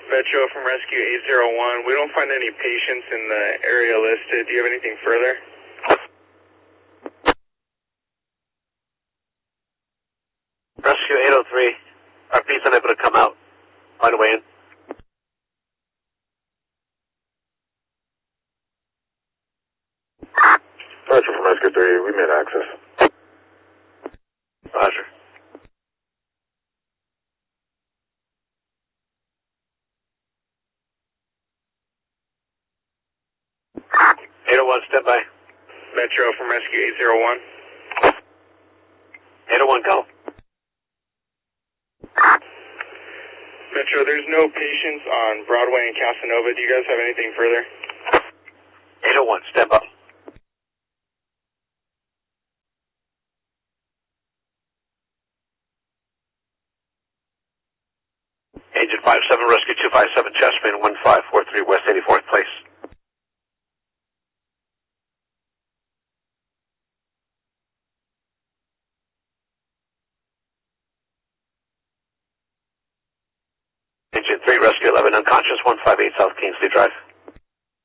Metro from Rescue 801. We don't find any patients in the area listed. Do you have anything further? Rescue 803. RP's unable to come out. Find a way in. Roger from Rescue 3. We made access. Roger. Stand by. Metro from Rescue 801. 801, go. Metro, there's no patients on Broadway and Casanova. Do you guys have anything further? 801, stand by. Agent 57, Rescue 257, chest pain 1543 West 84th Place. Agent 3, Rescue 11, unconscious 158 South Kingsley Drive.